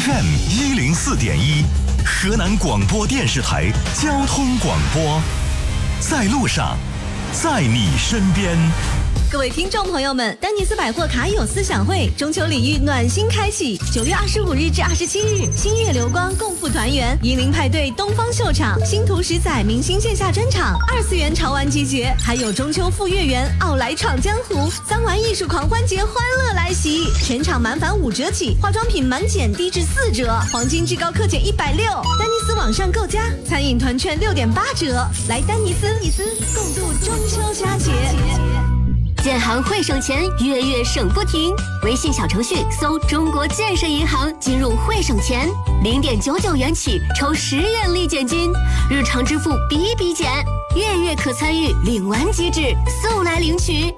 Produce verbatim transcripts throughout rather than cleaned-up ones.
F M 一零四点一，河南广播电视台交通广播，在路上，在你身边。 各位听众朋友们，丹尼斯百货卡友思想会中秋礼遇暖心开启，九月二十五日至二十七日，星月流光共赴团圆，银铃派对东方秀场，星途十载明星线下专场，二次元潮玩集结，还有中秋赴月圆，奥莱闯江湖，三玩艺术狂欢节欢乐来袭，全场满返五折起，化妆品满减低至四折，黄金至高克减一百六，丹尼斯网上购加，餐饮团券六点八折，来丹尼斯，尼斯共度中秋佳节。 建行会省钱，月月省不停。微信小程序搜中国建设银行，进入会省钱，零点九九元起抽十元立减金，日常支付比比减，月月可参与领完即止，速来领取。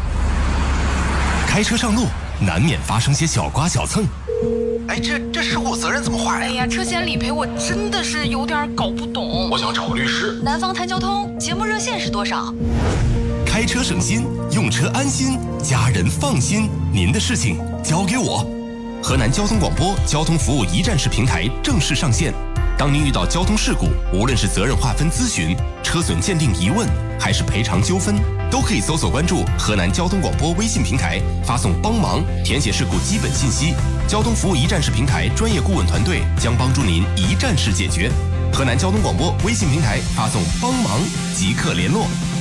开车上路难免发生些小刮小蹭。 哎，这这事故责任怎么划呀？ 哎呀，车险理赔我真的是有点搞不懂。 我想找个律师。 南方谈交通节目热线是多少？ 开车省心，用车安心，家人放心。您的事情交给我。河南交通广播交通服务一站式平台正式上线。当您遇到交通事故，无论是责任划分咨询、车损鉴定疑问，还是赔偿纠纷，都可以搜索关注河南交通广播微信平台，发送帮忙，填写事故基本信息。交通服务一站式平台专业顾问团队将帮助您一站式解决。河南交通广播微信平台发送帮忙即刻联络。